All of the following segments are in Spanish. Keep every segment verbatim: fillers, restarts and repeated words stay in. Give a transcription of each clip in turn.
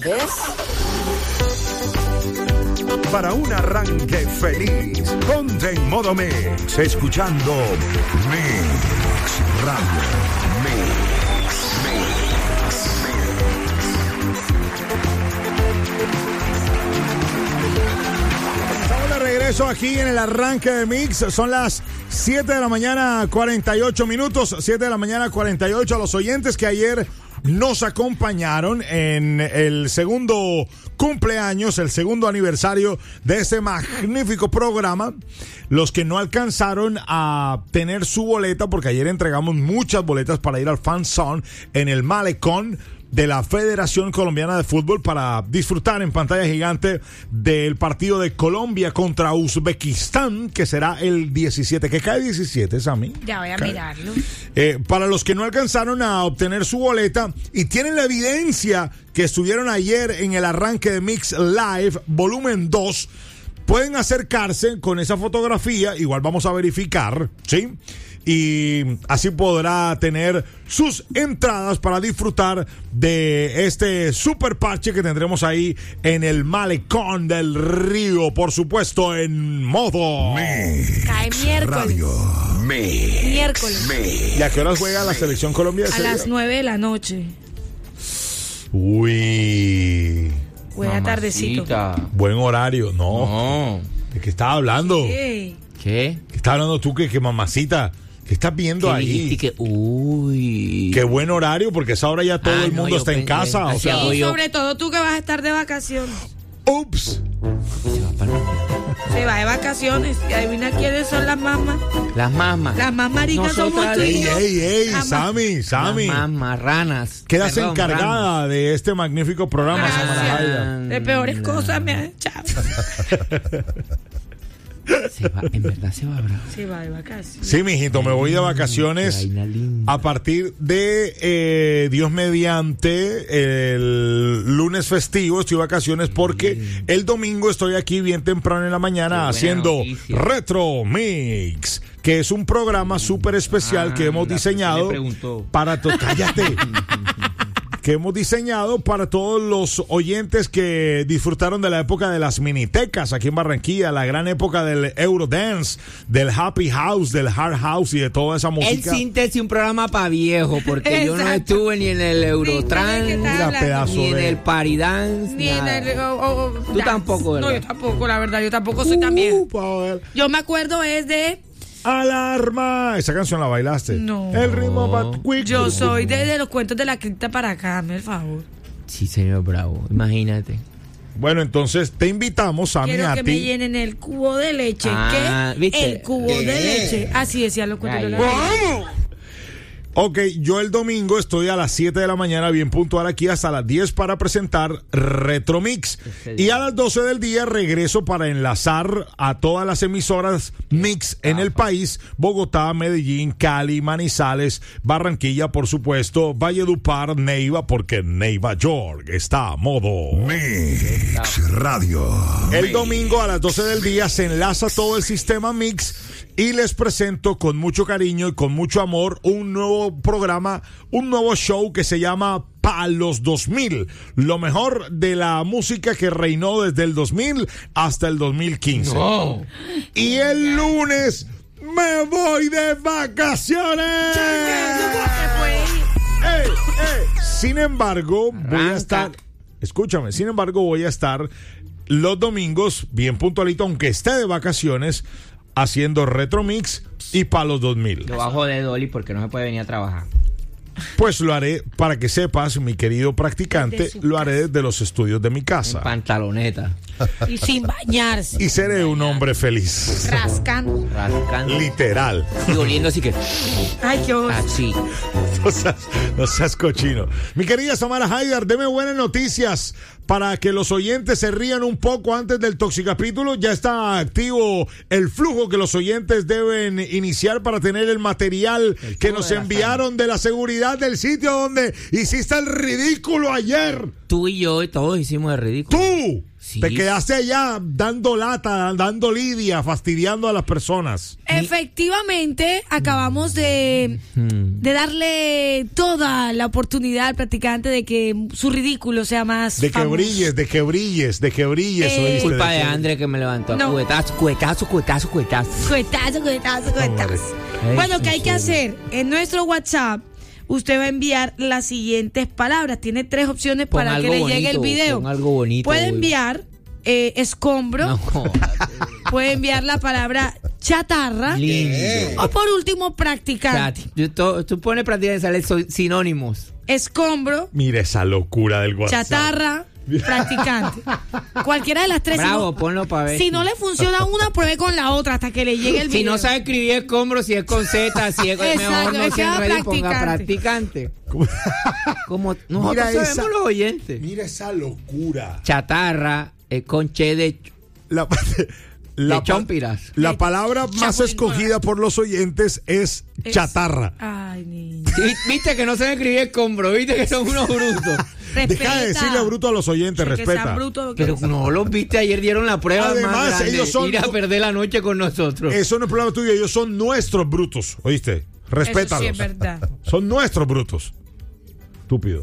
¿Ves? Para un arranque feliz, ponte en modo Mix, escuchando Mix Radio. Mix, Mix, Mix. Estamos de regreso aquí en el arranque de Mix. Son las siete de la mañana, cuarenta y ocho minutos. siete de la mañana, cuarenta y ocho. A los oyentes que ayer nos acompañaron en el segundo cumpleaños, el segundo aniversario de este magnífico programa. Los que no alcanzaron a tener su boleta, porque ayer entregamos muchas boletas para ir al Fan Zone en el Malecón de la Federación Colombiana de Fútbol para disfrutar en pantalla gigante del partido de Colombia contra Uzbekistán, que será el diecisiete. ¿Qué cae diecisiete, Sammy? Ya voy a cae. mirarlo. Eh, para los que no alcanzaron a obtener su boleta y tienen la evidencia que estuvieron ayer en el arranque de Mix Live, volumen dos, pueden acercarse con esa fotografía, igual vamos a verificar, ¿sí? Y así podrá tener sus entradas para disfrutar de este super parche que tendremos ahí en el Malecón del Río, por supuesto, en modo Mix Cae miércoles. Radio. Mix. Miércoles. Mix. ¿Y a qué horas juega la selección colombiana? A las nueve de la noche. Uy, Juega tardecito. buen horario. No, No. ¿de qué estás hablando? Sí. ¿Qué? ¿Qué estás hablando tú? Que, que mamacita, ¿qué estás viendo ¿Qué ahí? dijiste que uy? Qué buen horario, porque a esa hora ya todo Ah, el no, mundo yo está en pensé- casa. O así sea, hago Y yo. sobre todo tú que vas a estar de vacaciones. ups. Se va para Se va de vacaciones. Y adivina quiénes son las mamás. las mamas. Las más maricas somos Nosotras- tú y Ey, yo. ey, ey, Las Sammy, Sammy. Las mamas, marranas. Quedas Perdón, encargada ranas. de este magnífico programa, Gracias. Samara Jaida. De peores cosas me has echado. Se va, en verdad se va bravo. Se va de vacaciones. Sí, mijito, me voy de vacaciones Vaina linda. a partir de eh, Dios mediante el lunes festivo. Estoy de vacaciones porque el domingo estoy aquí bien temprano en la mañana Qué buena haciendo noticia. Retro Mix, que es un programa súper especial Ah, que hemos la diseñado persona le preguntó. para to- cállate. que hemos diseñado para todos los oyentes que disfrutaron de la época de las minitecas aquí en Barranquilla, la gran época del Eurodance, del Happy House, del Hard House y de toda esa El música. síntesis un programa para viejo, porque yo no Exacto. estuve ni en el Eurotrans, Ni tú, ¿de qué Mira, estás pedazo ni en de... el Party Dance, Ni en nada. el. o- o- Tú dance. tampoco, ¿verdad? No, yo tampoco, la verdad, yo tampoco soy tan vieja. Uh, pa' ver. Yo me acuerdo es de. Alarma. Esa canción la bailaste. No. El ritmo va quick. Yo soy de, de los cuentos de la cripta para acá, hazme el favor. Sí, señor Bravo, imagínate. Bueno, entonces te invitamos a mí, Quiero a que me ti. llenen el cubo de leche. Ah, ¿Qué? ¿viste? El cubo de leche. Así decían los cuentos Ay, de la ay. cripta. Ok, yo el domingo estoy a las siete de la mañana, bien puntual aquí, hasta las diez para presentar Retro Mix. Y a las doce del día regreso para enlazar a todas las emisoras Mix en el país: Bogotá, Medellín, Cali, Manizales, Barranquilla, por supuesto, Valledupar, Neiva, porque Neiva York está a modo. Mix Radio. El domingo a las doce del día se enlaza todo el sistema Mix y les presento con mucho cariño y con mucho amor un nuevo programa, un nuevo show que se llama Pa' los dos mil. Lo mejor de la música que reinó desde el dos mil hasta el dos mil quince. No. Y el lunes me voy de vacaciones. ¡Ey, ey! Sin embargo, voy a Arranca. estar... Escúchame, sin embargo, voy a estar los domingos, bien puntualito, aunque esté de vacaciones, haciendo Retro Mix y Pa' los dos mil. Lo bajo de Dolly porque no se puede venir a trabajar. Pues lo haré, para que sepas, mi querido practicante, Desde su lo haré desde los estudios de mi En casa. pantaloneta, Y sin bañarse. Y seré un hombre feliz. Rascando. rascando Literal. y oliendo así que Ay, qué horror. así. No seas, no seas cochino. Mi querida Samara Haidar, deme buenas noticias para que los oyentes se rían un poco antes del toxicapítulo. Ya está activo el flujo que los oyentes deben iniciar para tener el material El que flujo nos de la enviaron de la seguridad del sitio donde hiciste el ridículo ayer. Tú y yo y todos hicimos el ridículo. ¡Tú! Sí. Te quedaste allá dando lata, dando lidia, fastidiando a las personas. Efectivamente, acabamos de, de darle toda la oportunidad al practicante de que su ridículo sea más De que famoso. brilles, de que brilles, de que brilles. Eh, oíste, Culpa de que- André que me levantó. No. Cuetazo, cuetazo, cuetazo, cuetazo. Cuetazo, cuetazo, cuetazo. Ay, Bueno, ¿qué en hay que serio. hacer? En nuestro WhatsApp, usted va a enviar las siguientes palabras. Tiene tres opciones Pon para que algo le llegue el bonito, video. pon algo bonito, Puede güey. enviar eh, escombro, No, puede enviar la palabra chatarra. lindo. O por último, O sea, practicante. tú, tú- tú pones práctica y sale so- sinónimos. Escombro, Mira esa locura del WhatsApp. chatarra, practicante. Cualquiera de las tres. Bravo, si no, ponlo para ver. si no le funciona una, pruebe con la otra hasta que le llegue el Si video. no sabe escribir escombro, si es con Z, si es Exacto, mejor no se queda enrede y ponga practicante. practicante. Como nosotros Mira sabemos esa- los oyentes. Mira esa locura. Chatarra, eh, con che de, La, de pa- chompiras. la palabra más Chapulín escogida por los oyentes es Es- chatarra. Ay, niño. Sí, viste que no sabe escribir escombro, viste que son unos brutos. Deja de decirle bruto a los oyentes, Que respeta. sean brutos lo que Pero no los viste, ayer dieron la prueba Además, más grande, ellos son- ir a perder la noche con nosotros. Eso no es problema tuyo, ellos son nuestros brutos, ¿oíste? Respétalos. Eso sí es verdad. Son nuestros brutos. Estúpido.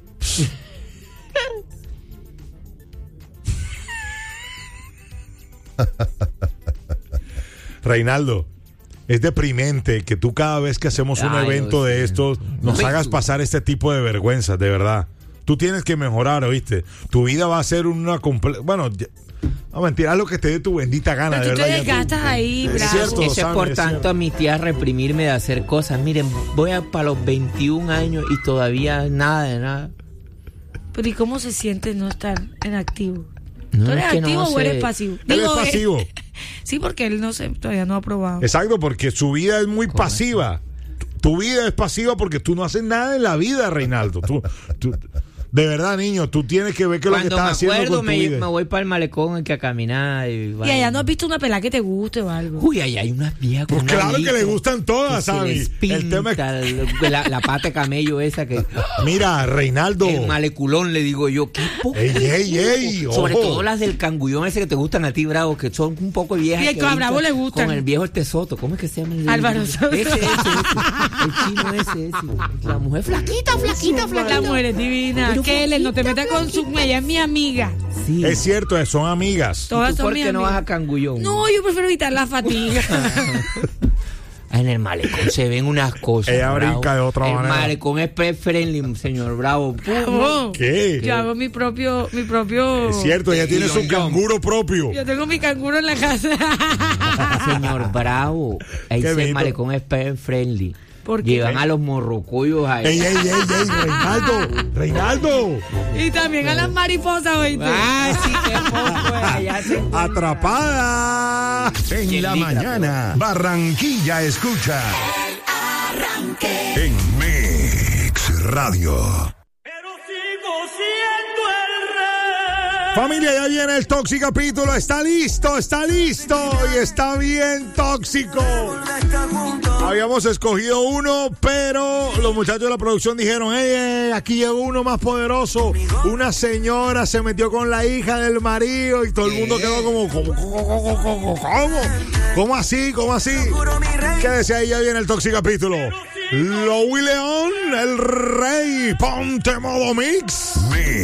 Reinaldo, es deprimente que tú cada vez que hacemos un Ay, evento Dios de mío. estos nos Ay, hagas tú. pasar este tipo de vergüenzas, de verdad. Tú tienes que mejorar, ¿oíste? Tu vida va a ser una comple- bueno, ya- no mentira, haz lo que te dé tu bendita gana, Pero de tú te verdad. ya desgastas ahí, Es bravo. cierto, Eso es Sammy, por es tanto cierto. a mi tía reprimirme de hacer cosas. Miren, voy a para los veintiún años y todavía nada de nada. Pero ¿y cómo se siente no estar en activo? No, ¿Tú eres es que no activo o sé. eres pasivo? Él es Digo, eh, pasivo. sí, porque él no se, todavía no ha probado. Exacto, porque su vida es muy pasiva. Tu vida es pasiva porque tú no haces nada en la vida, Reinaldo. Tú, tú- de verdad, niño, tú tienes que ver qué es lo que Cuando estás me haciendo acuerdo con tu me, vida. me voy para el malecón hay que caminar. Y, Y allá no has visto una pelada que te guste o algo. Uy, allá hay unas viejas con Pues una claro que licra le gustan todas, que se Sammy. les El tema es- pinta, el- la, la pata de camello esa que... Mira, Reinaldo. El maleculón, le digo yo. ¿Qué poco? Ey, ey, ey, Sobre ojo. todo las del cangullón ese que te gustan a ti, Bravo, que son un poco viejas. Y el que que a brincan Bravo le gustan. Con el viejo este Soto. ¿Cómo es que se llama? El, Álvaro Soto. Ese, ese, ese. El chino ese, ese. La mujer flaquita, flaquita, flaquita. La mujer es divina. Pero Kelly, no te flaquita, metas con su... Ella es mi amiga. Sí. Es cierto, eh, son amigas. Todas ¿Tú son por mis qué no vas amigas. a cangullón? No, yo prefiero evitar la fatiga. En el malecón se ven unas cosas. Ella Bravo. brinca de otra el manera. El malecón es pet friendly, señor Bravo. Oh, ¿Qué? Yo hago mi propio... Mi propio... Es cierto, ella tiene su Yom, yom. canguro propio. Yo tengo mi canguro en la casa. Señor Bravo. Ahí Qué el bonito. malecón es pet friendly. ¿Por qué? Llevan a los morrocoyos ahí. Ey, ey, ey, ey, Reinaldo. Reinaldo. Y también a las mariposas, oíste. Ah, sí, qué poco. Allá se encuentra. Atrapada en Qué la licra, mañana. Barranquilla escucha. En Mix Radio. Familia, ya viene el tóxico capítulo. Está listo, está listo y está bien tóxico. Habíamos escogido uno, pero los muchachos de la producción dijeron, hey, hey, aquí llegó uno más poderoso. Una señora se metió con la hija del marido y todo el mundo quedó como, ¿cómo, cómo, cómo, cómo, cómo? ¿Cómo así, cómo así? Quédese ahí, ya viene el tóxico capítulo. Louis León, el rey, ponte modo mix. Mix.